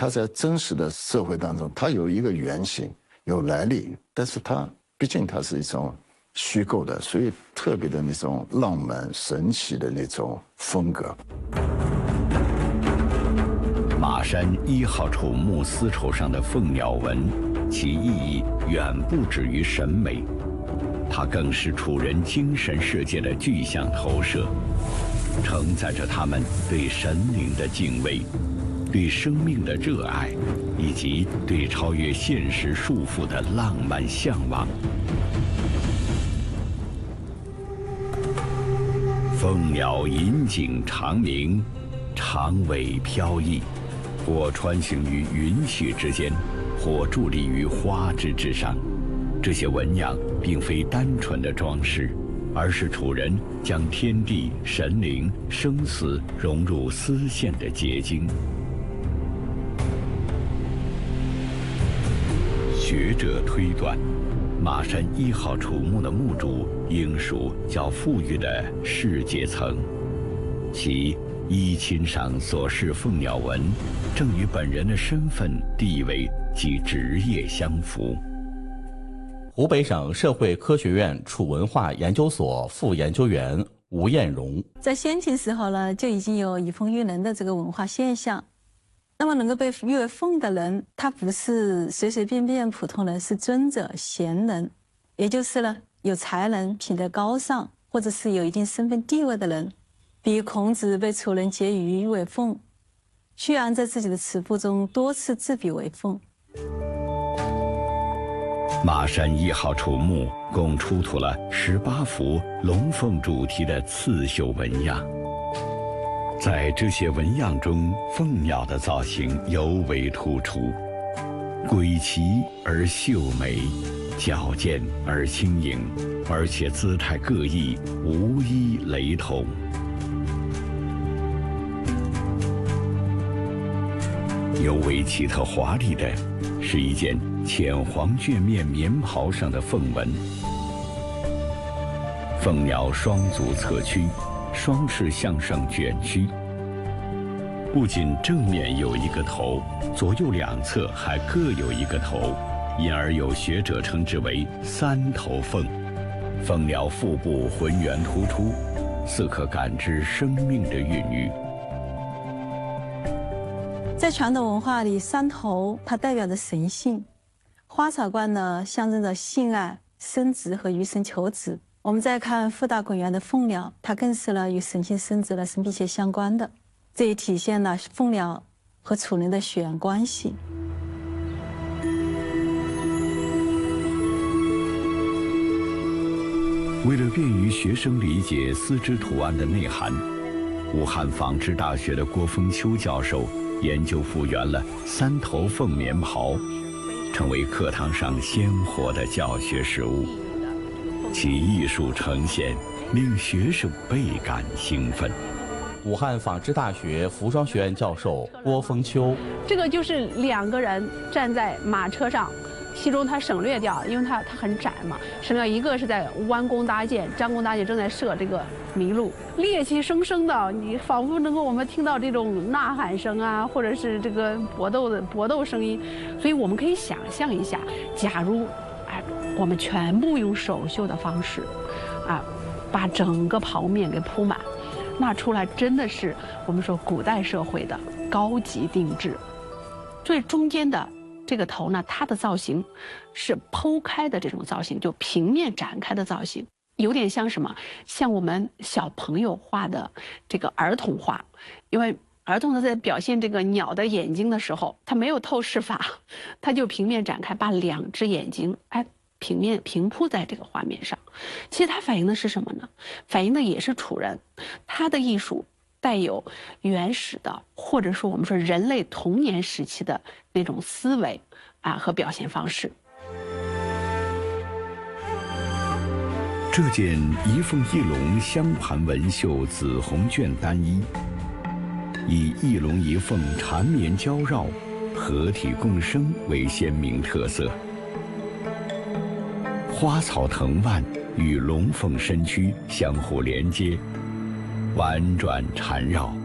它在真实的社会当中，它有一个原型，有来历，但是它毕竟它是一种虚构的，所以特别的那种浪漫神奇的那种风格。 马山1号楚墓丝绸上的凤鸟纹，其意义远不止于审美，它更是楚人精神世界的具象投射，承载着他们对神灵的敬畏，对生命的热爱，以及对超越现实束缚的浪漫向往。凤鸟引颈长鸣，长尾飘逸，或穿行于云絮之间，或伫立于花枝之上。这些纹样并非单纯的装饰，而是楚人将天地、神灵、生死融入丝线的结晶。学者推断，马山1号楚墓的墓主应属较富裕的士阶层，其衣襟上所饰凤鸟纹，正与本人的身份、地位及职业相符。 湖北省社会科学院楚文化研究所副研究员吴艳荣， 在先秦时候呢，就已经有以凤喻人的这个文化现象。那么能够被誉为凤的人，他不是随随便便普通人，是尊者贤人，也就是呢有才能、品德高尚，或者是有一定身份地位的人。比如孔子被楚人桀骜誉为凤，屈原在自己的词赋中多次自比为凤。 马山1号楚墓共出土了18幅龙凤主题的刺绣纹样，在这些纹样中，凤鸟的造型尤为突出，诡奇而秀美，矫健而轻盈，而且姿态各异，无一雷同。尤为奇特华丽的是一件浅黄绢面棉袍上的凤纹，凤鸟双足侧屈，双翅向上卷曲，不仅正面有一个头，左右两侧还各有一个头，因而有学者称之为三头凤。凤鸟腹部浑圆突出，似可感知生命的孕育。 在传统文化里，三头它代表着神性，花草冠呢象征着性爱、生殖和鱼神求子。我们再看腹大滚圆的凤鸟，它更是呢与神性生殖呢是密切相关的，这也体现了凤鸟和楚人的血缘关系。 为了便于学生理解丝织图案的内涵，武汉纺织大学的郭峰秋教授研究复原了三头凤棉袍，成为课堂上鲜活的教学实物。其艺术呈现令学生倍感兴奋。 武汉纺织大学服装学院教授郭峰秋， 这个就是两个人站在马车上，其中他省略掉，因为它很窄嘛，省略一个是在弯弓搭箭，张弓搭箭正在射这个麋鹿，猎气生生的，你仿佛能够我们听到这种呐喊声啊，或者是这个搏斗声音，所以我们可以想象一下，假如我们全部用手绣的方式，把整个袍面给铺满，那出来真的是我们说古代社会的高级定制。最中间的这个头呢，它的造型是剖开的这种造型，就平面展开的造型，有点像什么？像我们小朋友画的这个儿童画，因为儿童在表现这个鸟的眼睛的时候，他没有透视法，他就平面展开，把两只眼睛平铺在这个画面上。其实它反映的是什么呢？反映的也是楚人，他的艺术带有原始的，或者说我们说人类童年时期的那种思维和表现方式。 这件一凤一龙镶盘纹绣紫红绢单衣，以一龙一凤缠绵交绕、合体共生为鲜明特色。花草藤蔓与龙凤身躯相互连接，婉转缠绕，